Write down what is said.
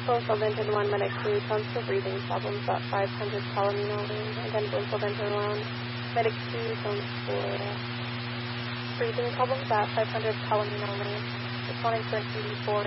Solventin 1, Medic 2, tons for breathing problems at 500 Palomino Lane. Again, Solventin 1, Medic 2, tons for breathing problems at 500 Palomino Lane. Responding for 84